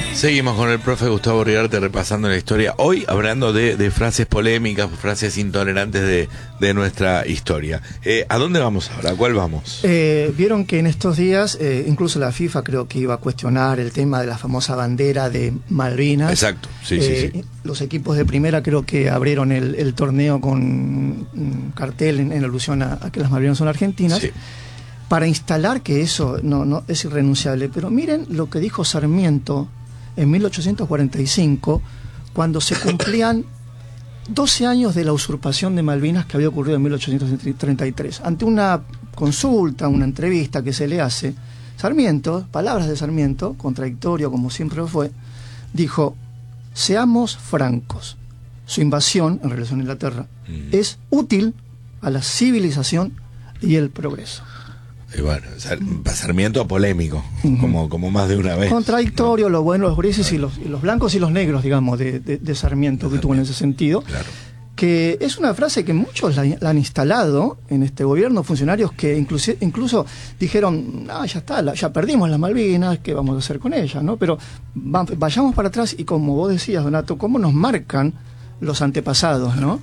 Seguimos con el profe Gustavo Rigarte repasando la historia. Hoy hablando de frases polémicas, frases intolerantes de nuestra historia. ¿A dónde vamos ahora? ¿A cuál vamos? Vieron que en estos días, incluso la FIFA creo que iba a cuestionar el tema de la famosa bandera de Malvinas. Exacto, sí. Los equipos de primera creo que abrieron el torneo con un cartel en alusión a que las Malvinas son argentinas. Sí. Para instalar que eso no es irrenunciable. Pero miren lo que dijo Sarmiento en 1845, cuando se cumplían 12 años de la usurpación de Malvinas que había ocurrido en 1833. Ante una consulta, una entrevista que se le hace, Sarmiento, palabras de Sarmiento, contradictorio como siempre lo fue, dijo: seamos francos, su invasión en relación a Inglaterra es útil a la civilización y el progreso. Y bueno, Sarmiento polémico, como más de una vez. Contradictorio, ¿no? Los buenos, los grises y los blancos y los negros, digamos, de Sarmiento, que tuvo en ese sentido. Claro. Que es una frase que muchos la han instalado en este gobierno, funcionarios que incluso dijeron: ya está, ya perdimos las Malvinas, ¿qué vamos a hacer con ellas? ¿No? Pero vayamos para atrás y, como vos decías, Donato, cómo nos marcan los antepasados, ¿no?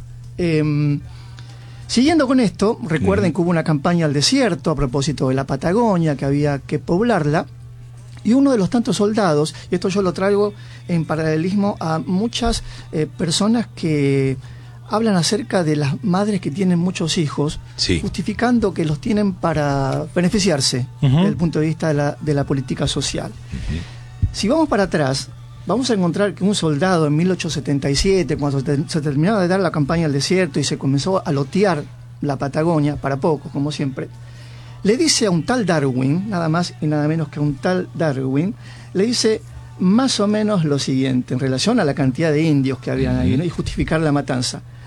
Siguiendo con esto, recuerden que hubo una campaña al desierto a propósito de la Patagonia, que había que poblarla, y uno de los tantos soldados, y esto yo lo traigo en paralelismo a muchas personas que hablan acerca de las madres que tienen muchos hijos, sí, justificando que los tienen para beneficiarse desde el punto de vista de la política social. Si vamos para atrás, vamos a encontrar que un soldado en 1877, cuando se terminaba de dar la campaña al desierto y se comenzó a lotear la Patagonia, para pocos, como siempre, le dice a un tal Darwin, nada más y nada menos que a un tal Darwin, le dice más o menos lo siguiente, en relación a la cantidad de indios que habían ahí, ¿no? Y justificar la matanza.